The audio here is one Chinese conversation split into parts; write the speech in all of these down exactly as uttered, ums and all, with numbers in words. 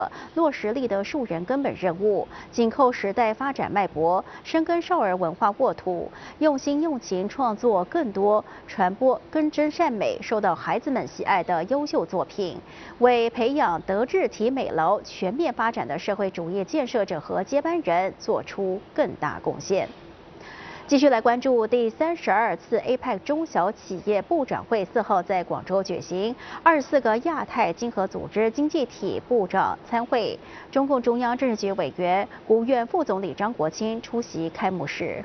落实力的树人根本任务，紧扣时代发展脉搏，深耕少儿文化沃土，用心用情创作更多传播根真善美、受到孩子们喜爱的优秀作品，为培养德智体美劳全面发展的社会主义建设者和接班人做出更大贡献。继续来关注第三十二次 A P E C 中小企业部长会四号在广州举行，二十四个亚太经合组织经济体部长参会，中共中央政治局委员、国务院副总理张国清出席开幕式。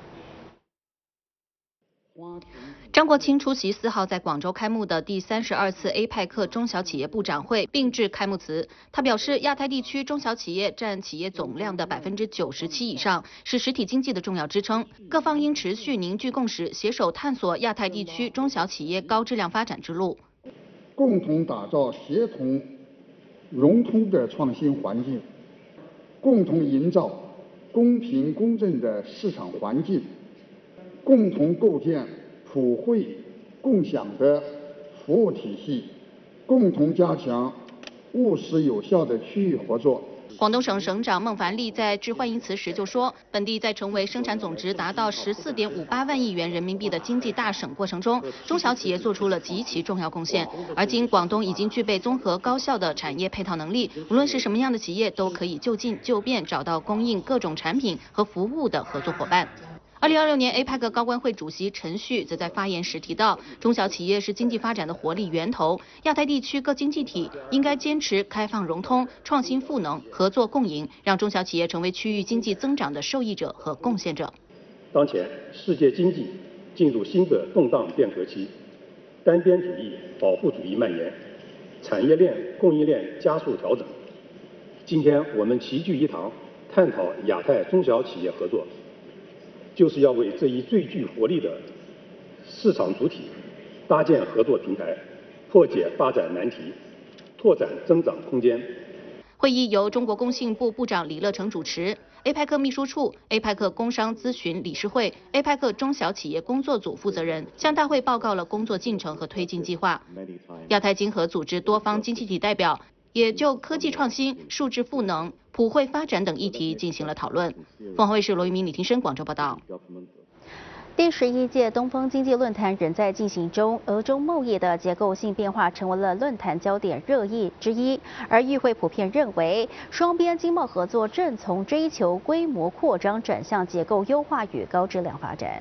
张国清出席四号在广州开幕的第三十二次 A P E C 中小企业部长会，并致开幕词。他表示，亚太地区中小企业占企业总量的百分之九十七以上，是实体经济的重要支撑。各方应持续凝聚共识，携手探索亚太地区中小企业高质量发展之路， 共同打造协同融通的创新环境，共同营造公平公正的市场环境，共同构建普惠共享的服务体系，共同加强务实有效的区域合作。 广东省省长孟凡利在致欢迎词时就说，本地在成为生产总值达到十四点五八万亿元人民币的经济大省过程中，中小企业做出了极其重要贡献。而今广东已经具备综合高效的产业配套能力，无论是什么样的企业，都可以就近就便找到供应各种产品和服务的合作伙伴。二零二六年 A P E C 高官会主席陈旭则在发言时提到，中小企业是经济发展的活力源头，亚太地区各经济体应该坚持开放融通、创新赋能、合作共赢，让中小企业成为区域经济增长的受益者和贡献者。 当前世界经济进入新的动荡变革期，单边主义、保护主义蔓延，产业链、供应链加速调整。今天我们齐聚一堂，探讨亚太中小企业合作，就是要为这一最具活力的市场主体搭建合作平台，破解发展难题，拓展增长空间。 会议由中国工信部部长李乐成主持 ，A P E C 秘书处、A P E C 工商咨询理事会、A P E C 中小企业工作组负责人向大会报告了工作进程和推进计划。亚太经合组织多方经济体代表也就科技创新、数字赋能、普惠发展等议题进行了讨论。凤凰卫视罗玉明、李廷生广州报道。 第十一届东风经济论坛仍在进行中，俄中贸易的结构性变化成为了论坛焦点热议之一。而与会普遍认为，双边经贸合作正从追求规模扩张转向结构优化与高质量发展。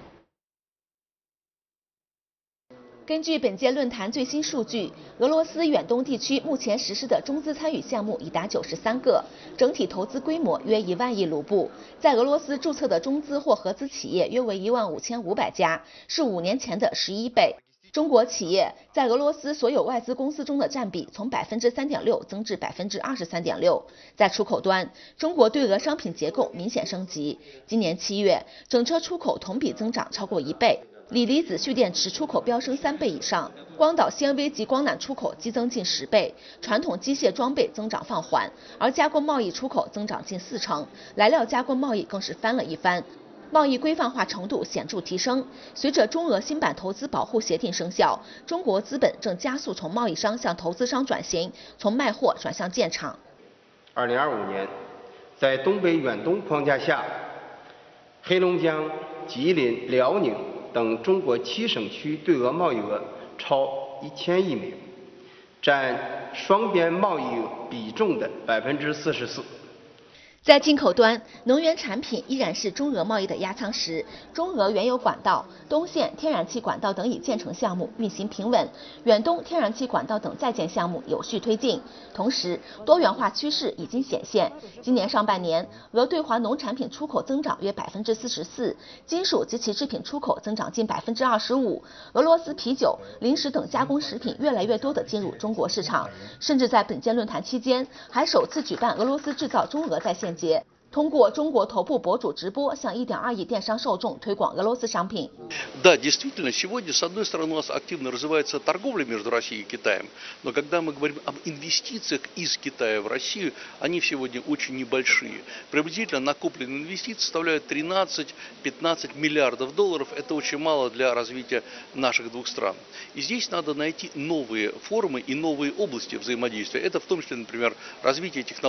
根据本届论坛最新数据，俄罗斯远东地区目前实施的中资参与项目已达九十三个，整体投资规模约一万亿卢布。在俄罗斯注册的中资或合资企业约为一万五千五百家，是五年前的十一倍。中国企业在俄罗斯所有外资公司中的占比从百分之三点六增至百分之二十三点六。在出口端，中国对俄商品结构明显升级。今年七月，整车出口同比增长超过一倍。锂离子蓄电池出口飙升三倍以上，光导纤维及光缆出口激增近十倍，传统机械装备增长放缓，而加工贸易出口增长近四成，来料加工贸易更是翻了一番，贸易规范化程度显著提升。随着中俄新版投资保护协定生效，中国资本正加速从贸易商向投资商转型，从卖货转向建厂。 二零二五年，在东北远东框架下，黑龙江、吉林、辽宁等中国七省区对俄贸易额超一千亿美元，占双边贸易比重的百分之四十四。 在进口端，能源产品依然是中俄贸易的压舱石。中俄原油管道、东线天然气管道等已建成项目运行平稳，远东天然气管道等在建项目有序推进。同时，多元化趋势已经显现。今年上半年，俄对华农产品出口增长约百分之四十四，金属及其制品出口增长近百分之二十五。俄罗斯啤酒、零食等加工食品越来越多地进入中国市场，甚至在本届论坛期间，还首次举办俄罗斯制造中俄在线节。 通过中国头部博主直播，向一点二亿电商受众推广俄罗斯商品。 Да, действительно, сегодня, с одной стороны, у нас активно развивается торговля между Россией и Китаем, но когда мы говорим об инвестициях из Китая в Россию, они сегодня очень небольшие. Приблизительно накопленные инвестиции составляют тринадцать-пятнадцать миллиардов долларов. Это очень мало для развития наших двух стран. И здесь надо найти новые формы и новые области взаимодействия. Это в том числе, например, развитие технологий.